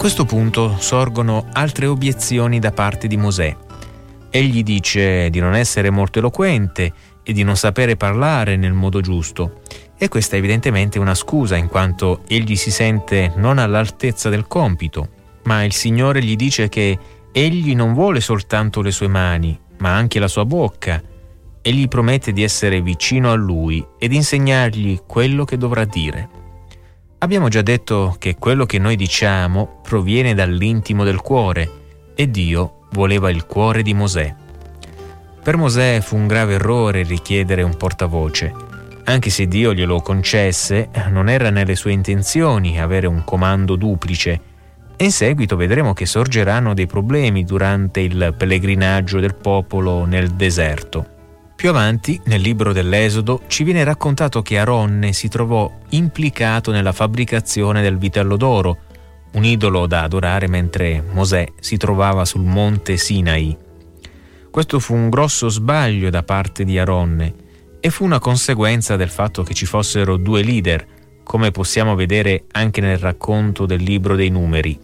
questo punto sorgono altre obiezioni da parte di Mosè. Egli dice di non essere molto eloquente e di non sapere parlare nel modo giusto. E questa è evidentemente una scusa, in quanto egli si sente non all'altezza del compito. Ma il Signore gli dice che egli non vuole soltanto le sue mani, ma anche la sua bocca, e gli promette di essere vicino a lui ed insegnargli quello che dovrà dire. Abbiamo già detto che quello che noi diciamo proviene dall'intimo del cuore, e Dio voleva il cuore di Mosè. Per Mosè fu un grave errore richiedere un portavoce. Anche se Dio glielo concesse, non era nelle sue intenzioni avere un comando duplice, e in seguito vedremo che sorgeranno dei problemi durante il pellegrinaggio del popolo nel deserto. Più avanti, nel libro dell'Esodo, ci viene raccontato che Aronne si trovò implicato nella fabbricazione del vitello d'oro, un idolo da adorare mentre Mosè si trovava sul monte Sinai. Questo fu un grosso sbaglio da parte di Aronne e fu una conseguenza del fatto che ci fossero due leader, come possiamo vedere anche nel racconto del libro dei Numeri.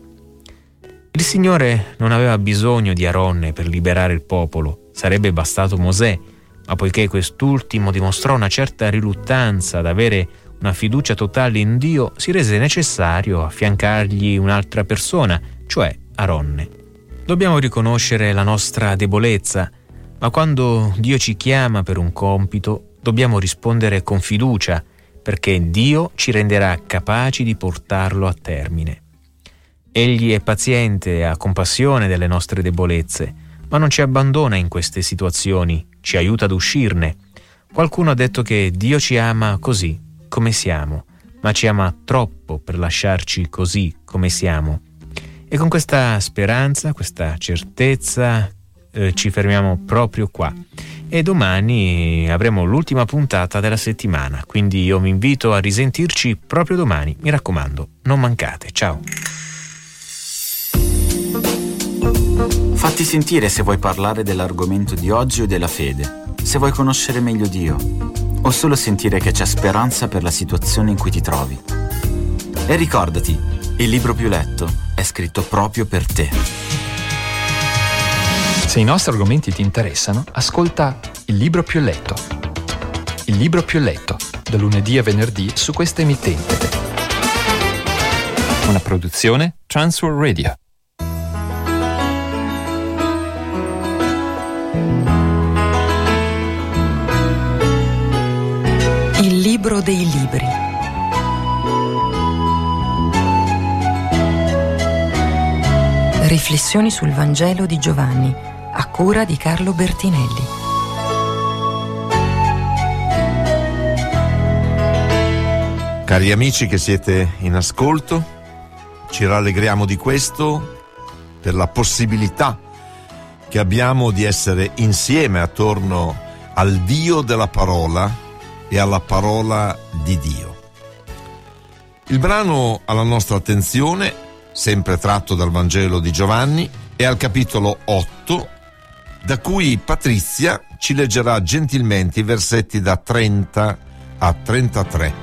Il Signore non aveva bisogno di Aronne per liberare il popolo, sarebbe bastato Mosè, ma poiché quest'ultimo dimostrò una certa riluttanza ad avere una fiducia totale in Dio, si rese necessario affiancargli un'altra persona, cioè Aronne. Dobbiamo riconoscere la nostra debolezza, ma quando Dio ci chiama per un compito, dobbiamo rispondere con fiducia, perché Dio ci renderà capaci di portarlo a termine. Egli è paziente e ha compassione delle nostre debolezze, ma non ci abbandona in queste situazioni, ci aiuta ad uscirne. Qualcuno ha detto che Dio ci ama così come siamo, ma ci ama troppo per lasciarci così come siamo. E con questa speranza, questa certezza, ci fermiamo proprio qua. E domani avremo l'ultima puntata della settimana, quindi io vi invito a risentirci proprio domani. Mi raccomando, non mancate. Ciao. Fatti sentire se vuoi parlare dell'argomento di oggi o della fede, se vuoi conoscere meglio Dio, o solo sentire che c'è speranza per la situazione in cui ti trovi. E ricordati, il libro più letto è scritto proprio per te. Se i nostri argomenti ti interessano, ascolta Il libro più letto. Il libro più letto, da lunedì a venerdì su questa emittente. Una produzione Transworld Radio. Il libro dei libri. Riflessioni sul Vangelo di Giovanni, a cura di Carlo Bertinelli. Cari amici che siete in ascolto, ci rallegriamo di questo per la possibilità che abbiamo di essere insieme attorno al Dio della parola e alla parola di Dio. Il brano alla nostra attenzione, sempre tratto dal Vangelo di Giovanni, è al capitolo 8, da cui Patrizia ci leggerà gentilmente i versetti da 30 a 33.